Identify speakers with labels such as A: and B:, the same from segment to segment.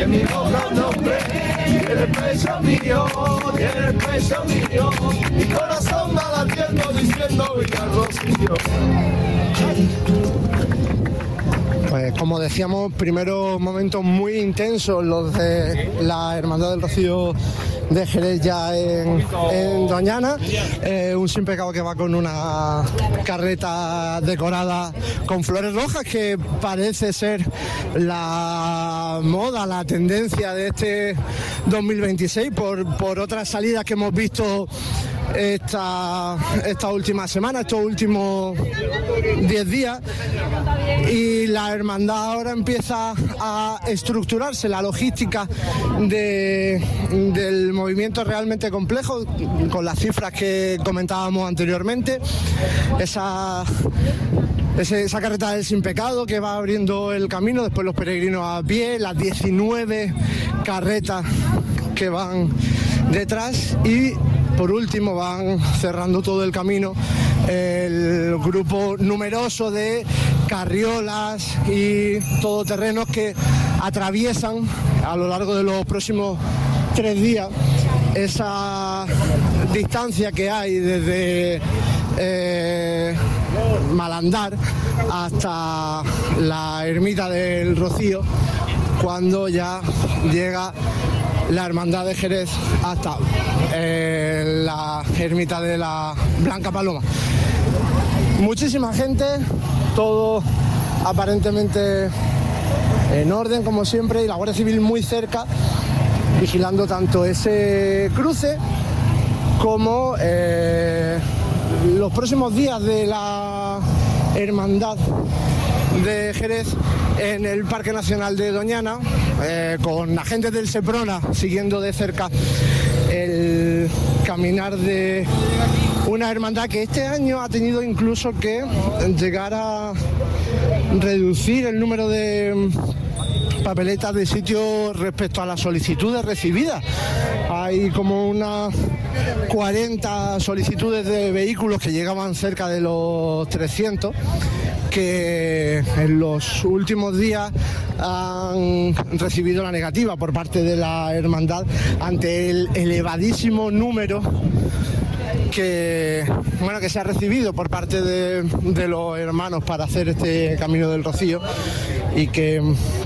A: mi nombre, tiene el peso mío, mi corazón va latiendo diciendo Villarrocío.
B: Pues como decíamos, primeros momentos muy intensos los de la Hermandad del Rocío de Jerez ya en Doñana. Un Sin Pecado que va con una carreta decorada con flores rojas, que parece ser la moda, la tendencia de este 2026 por otras salidas que hemos visto esta última semana, estos últimos 10 días. Y la hermandad ahora empieza a estructurarse. La logística del movimiento es realmente complejo, con las cifras que comentábamos anteriormente. Esa carreta del Sin Pecado que va abriendo el camino, después los peregrinos a pie, las 19 carretas que van detrás y por último van cerrando todo el camino el grupo numeroso de carriolas y todoterrenos que atraviesan a lo largo de los próximos 3 días esa distancia que hay desde Malandar hasta la Ermita del Rocío, cuando ya llega la Hermandad de Jerez hasta la Ermita de la Blanca Paloma. Muchísima gente, todo aparentemente en orden como siempre, y la Guardia Civil muy cerca, vigilando tanto ese cruce como los próximos días de la Hermandad de Jerez en el Parque Nacional de Doñana, con agentes del Seprona siguiendo de cerca el caminar de una hermandad que este año ha tenido incluso que llegar a reducir el número de papeletas de sitio respecto a las solicitudes recibidas. Hay como unas 40 solicitudes de vehículos que llegaban cerca de los 300, que en los últimos días han recibido la negativa por parte de la hermandad ante el elevadísimo número que se ha recibido por parte de los hermanos para hacer este Camino del Rocío, y que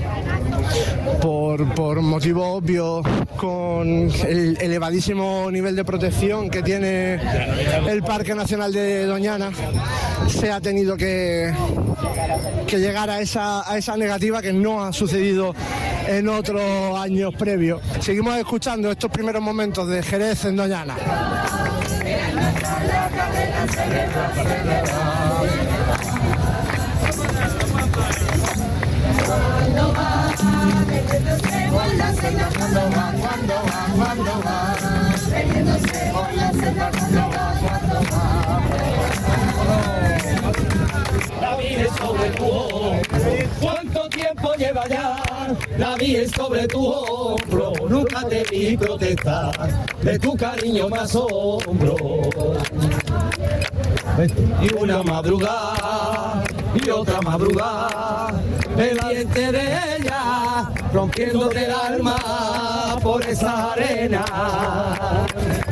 B: por motivos obvios, con el elevadísimo nivel de protección que tiene el Parque Nacional de Doñana, se ha tenido que llegar a esa negativa, que no ha sucedido en otros años previos. Seguimos escuchando estos primeros momentos de Jerez en Doñana.
A: La Virgen sobre tu hombro, ¿cuánto tiempo lleva ya? La Virgen sobre tu hombro, nunca te vi protestar, de tu cariño me asombro. Y una madrugada y otra madrugada, pendiente de ella, rompiéndote el alma por esa arena.